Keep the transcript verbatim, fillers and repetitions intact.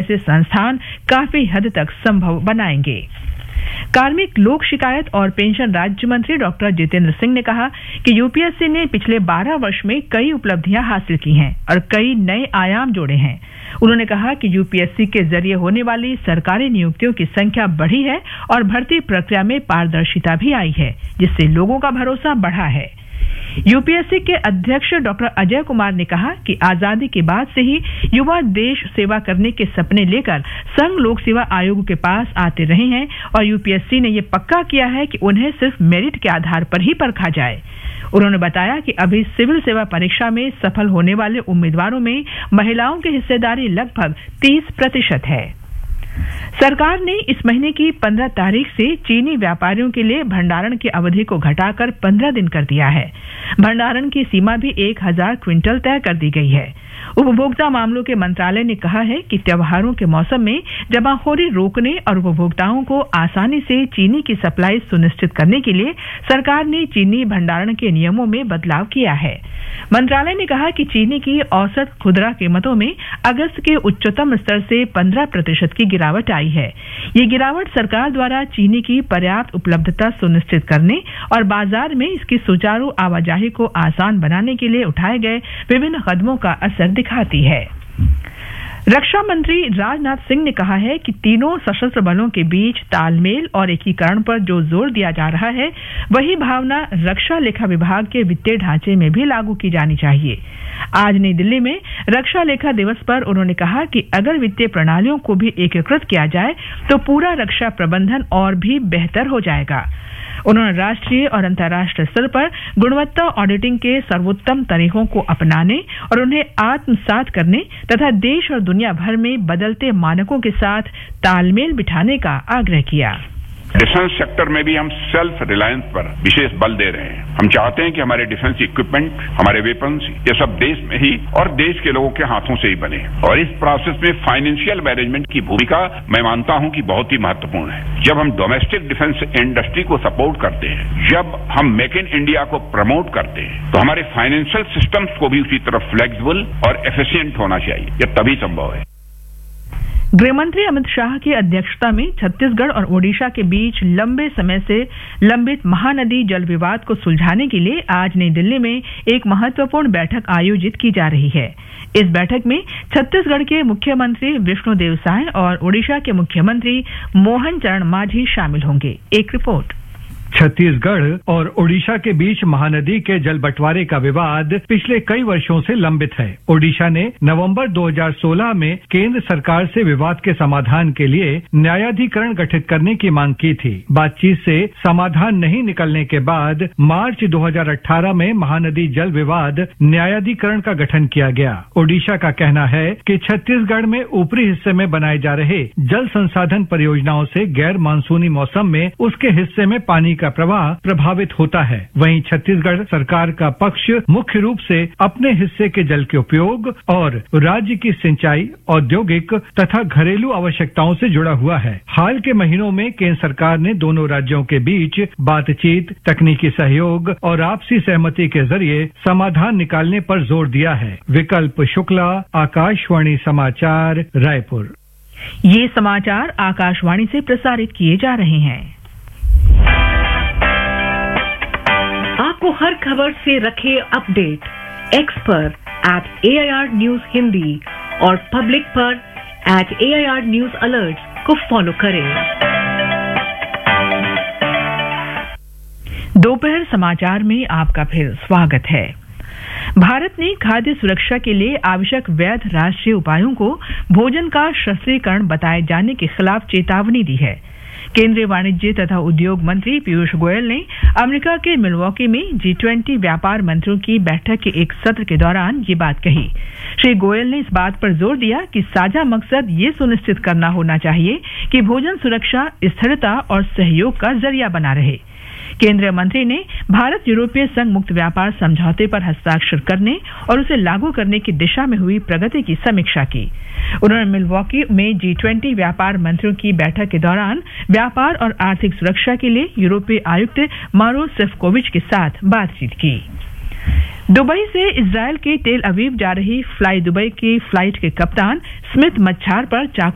जैसे संस्थान काफी हद तक संभव बनाएंगे। कार्मिक लोक शिकायत और पेंशन राज्य मंत्री डॉक्टर जितेंद्र सिंह ने कहा कि यूपीएससी ने पिछले बारह वर्ष में कई उपलब्धियां हासिल की हैं और कई नए आयाम जोड़े हैं। उन्होंने कहा कि यूपीएससी के जरिए होने वाली सरकारी नियुक्तियों की संख्या बढ़ी है और भर्ती प्रक्रिया में पारदर्शिता भी आई है, जिससे लोगों का भरोसा बढ़ा है। यूपीएससी के अध्यक्ष डॉक्टर अजय कुमार ने कहा कि आजादी के बाद से ही युवा देश सेवा करने के सपने लेकर संघ लोक सेवा आयोग के पास आते रहे हैं और यूपीएससी ने यह पक्का किया है कि उन्हें सिर्फ मेरिट के आधार पर ही परखा जाए। उन्होंने बताया कि अभी सिविल सेवा परीक्षा में सफल होने वाले उम्मीदवारों में महिलाओं की हिस्सेदारी लगभग तीस प्रतिशत है। सरकार ने इस महीने की पंद्रह तारीख से चीनी व्यापारियों के लिए भंडारण की अवधि को घटाकर पंद्रह दिन कर दिया है। भंडारण की सीमा भी एक हजार क्विंटल तय कर दी गई है। उपभोक्ता मामलों के मंत्रालय ने कहा है कि त्योहारों के मौसम में जमाखोरी रोकने और उपभोक्ताओं को आसानी से चीनी की सप्लाई सुनिश्चित करने के लिए सरकार ने चीनी भंडारण के नियमों में बदलाव किया है। मंत्रालय ने कहा कि चीनी की औसत खुदरा कीमतों में अगस्त के उच्चतम स्तर से पंद्रह प्रतिशत की गिरावट आई है। ये गिरावट सरकार द्वारा चीनी की पर्याप्त उपलब्धता सुनिश्चित करने और बाजार में इसकी सुचारू आवाजाही को आसान बनाने के लिए उठाए गए विभिन्न कदमों का असर दिखाती है। रक्षा मंत्री राजनाथ सिंह ने कहा है कि तीनों सशस्त्र बलों के बीच तालमेल और एकीकरण पर जो जोर दिया जा रहा है, वही भावना रक्षा लेखा विभाग के वित्तीय ढांचे में भी लागू की जानी चाहिए। आज नई दिल्ली में रक्षा लेखा दिवस पर उन्होंने कहा कि अगर वित्तीय प्रणालियों को भी एकीकृत किया जाए तो पूरा रक्षा प्रबंधन और भी बेहतर हो जाएगा। उन्होंने राष्ट्रीय और अंतर्राष्ट्रीय स्तर पर गुणवत्ता ऑडिटिंग के सर्वोत्तम तरीकों को अपनाने और उन्हें आत्मसात करने तथा देश और दुनिया भर में बदलते मानकों के साथ तालमेल बिठाने का आग्रह किया। डिफेंस सेक्टर में भी हम सेल्फ रिलायंस पर विशेष बल दे रहे हैं। हम चाहते हैं कि हमारे डिफेंस इक्विपमेंट, हमारे वेपन्स, ये सब देश में ही और देश के लोगों के हाथों से ही बने। और इस प्रोसेस में फाइनेंशियल मैनेजमेंट की भूमिका मैं मानता हूं कि बहुत ही महत्वपूर्ण है। जब हम डोमेस्टिक डिफेंस इंडस्ट्री को सपोर्ट करते हैं, जब हम मेक इन इंडिया को प्रमोट करते हैं, तो हमारे फाइनेंशियल सिस्टम्स को भी उसी तरह फ्लेक्सिबल और एफिशिएंट होना चाहिए। यह तभी संभव है। गृहमंत्री अमित शाह की अध्यक्षता में छत्तीसगढ़ और ओडिशा के बीच लंबे समय से लंबित महानदी जल विवाद को सुलझाने के लिए आज नई दिल्ली में एक महत्वपूर्ण बैठक आयोजित की जा रही है। इस बैठक में छत्तीसगढ़ के मुख्यमंत्री विष्णुदेव साय और ओडिशा के मुख्यमंत्री मोहन चरण मांझी शामिल होंगे। एक रिपोर्ट। छत्तीसगढ़ और ओडिशा के बीच महानदी के जल बंटवारे का विवाद पिछले कई वर्षों से लंबित है। ओडिशा ने नवंबर दो हज़ार सोलह में केंद्र सरकार से विवाद के समाधान के लिए न्यायाधिकरण गठित करने की मांग की थी। बातचीत से समाधान नहीं निकलने के बाद मार्च दो हज़ार अठारह में महानदी जल विवाद न्यायाधिकरण का गठन किया गया। ओडिशा का कहना है कि छत्तीसगढ़ में ऊपरी हिस्से में बनाए जा रहे जल संसाधन परियोजनाओं से गैर मानसूनी मौसम में उसके हिस्से में पानी का प्रवाह प्रभावित होता है। वहीं छत्तीसगढ़ सरकार का पक्ष मुख्य रूप से अपने हिस्से के जल के उपयोग और राज्य की सिंचाई, औद्योगिक तथा घरेलू आवश्यकताओं से जुड़ा हुआ है। हाल के महीनों में केंद्र सरकार ने दोनों राज्यों के बीच बातचीत, तकनीकी सहयोग और आपसी सहमति के जरिए समाधान निकालने पर जोर दिया है। विकल्प शुक्ला, आकाशवाणी समाचार, रायपुर। ये समाचार आकाशवाणी से प्रसारित किए जा रहे हैं। आपको हर खबर से रखे अपडेट एक्स पर eight A I R news Hindi और पब्लिक पर eight A I R news alert को फॉलो करें। दोपहर समाचार में आपका फिर स्वागत है। भारत ने खाद्य सुरक्षा के लिए आवश्यक वैध राष्ट्रीय उपायों को भोजन का शस्त्रीकरण बताए जाने के खिलाफ चेतावनी दी है। केंद्रीय वाणिज्य तथा उद्योग मंत्री पीयूष गोयल ने अमेरिका के मिल्वॉकी में जी ट्वेंटी व्यापार मंत्रियों की बैठक के एक सत्र के दौरान ये बात कही। श्री गोयल ने इस बात पर जोर दिया कि साझा मकसद ये सुनिश्चित करना होना चाहिए कि भोजन सुरक्षा स्थिरता और सहयोग का जरिया बना रहे। केंद्रीय मंत्री ने भारत यूरोपीय संघ मुक्त व्यापार समझौते पर हस्ताक्षर करने और उसे लागू करने की दिशा में हुई प्रगति की समीक्षा की। उन्होंने मिल्वॉकी में जी ट्वेंटी व्यापार मंत्रियों की बैठक के दौरान व्यापार और आर्थिक सुरक्षा के लिए यूरोपीय आयुक्त मारो सेफकोविच के साथ बातचीत की। दुबई से इजरायल के टेल अवीव जा रही फ्लाई दुबई की फ्लाइट के कप्तान स्मिथ मच्छार पर चाकू